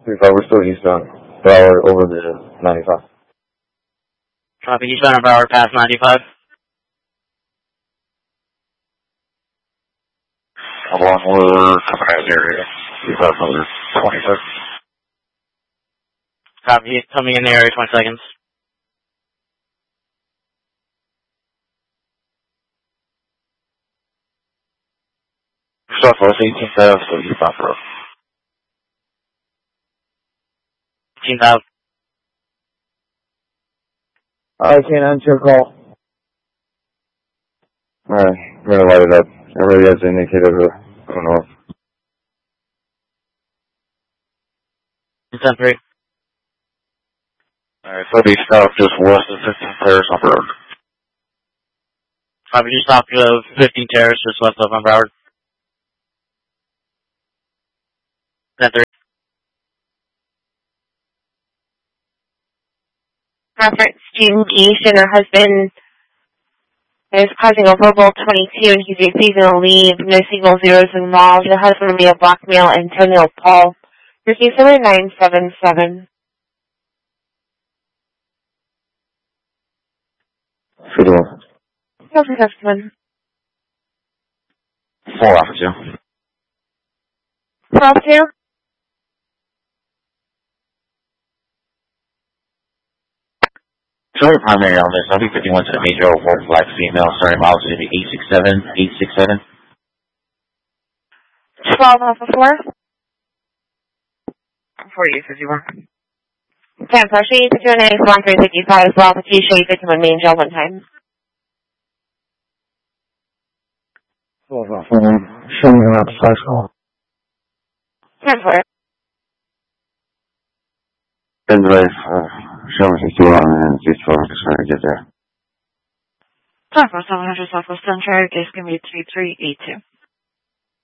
35, we're still eastbound. Broward over the 95. Copy, eastbound Broward past 95. Along, we're coming out of the area. 20 seconds. Copy, coming in the area, 20 seconds. Southwest 18th Ave, so eastbound road. 18th Ave. I can't answer your call. Alright, I'm gonna light it up. Everybody has indicated going north. 10-3. Alright, so east south, just west of 15th Terrace on road. Copy, just off of 15 Terrace, just west of on Broward. 10-3. Reference student East and her husband is causing a verbal 22 and he's refusing to leave. No signal zeros in the mall. Your husband will be a blackmail Antonio Paul. Receive 7977. 31. Copy, customer. 4 officer. 12-2. Sorry, primary on this. I'll be 51 to the major white black female. Sorry, miles to be 867. 12 off of 4. 4851. 10 for she, 29355 as well, but you show you 51 main jail one time. 12 off. Show me an outside call. 10 for. Anyway, show me 51 and see if I'm just trying to get there. 10 for 700 Southwest Central, case can be 3382.